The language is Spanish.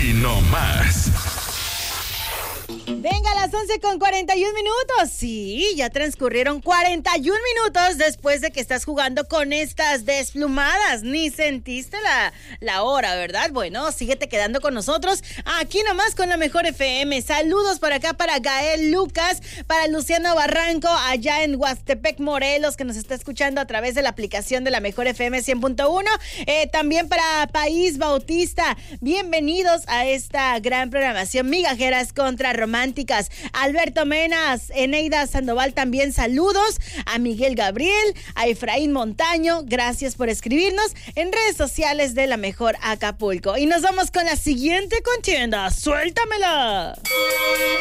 Aquí no más. Venga, a las 11:41. Sí, ya transcurrieron 41 minutos después de que estás jugando con estas desplumadas. Ni sentiste la hora, ¿verdad? Bueno, síguete quedando con nosotros aquí nomás con la Mejor FM. Saludos por acá para Gael Lucas, para Luciano Barranco, allá en Huastepec, Morelos, que nos está escuchando a través de la aplicación de la Mejor FM 100.1. También para País Bautista, bienvenidos a esta gran programación Migajeras contra Románticas. Alberto Menas, Eneida Sandoval también saludos, a Miguel Gabriel, a Efraín Montaño, gracias por escribirnos en redes sociales de La Mejor Acapulco. Y nos vamos con la siguiente contienda, ¡suéltamela!